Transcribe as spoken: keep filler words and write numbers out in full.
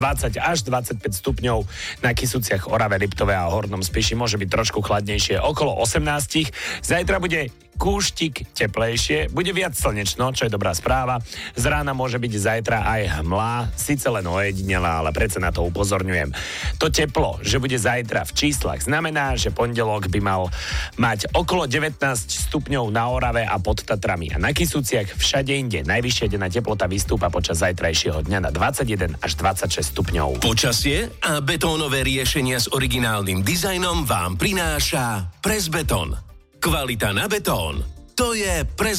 dvadsať až dvadsaťpäť stupňov, na Kysuciach, Orave, Liptove a Hornom Spiši môže byť trošku chladnejšie, okolo osemnásť. Zajtra bude kúštik teplejšie, bude viac slnečno, čo je dobrá správa. Z rána môže byť zajtra aj hmla, síce len ojedinelá, ale predsa na to upozorňujem. To teplo, že bude zajtra v číslach, znamená, že pondelok by mal mať okolo devätnásť stupňov na Orave a pod Tatrami a na Kysuciach, všade inde. Najvyššia denná teplota vystúpa počas zajtrajšieho dňa na dvadsaťjeden až dvadsaťšesť stupňov. Počasie a betónové riešenia s originálnym dizajnom vám prináša Pressbeton. Kvalita na betón. To je Press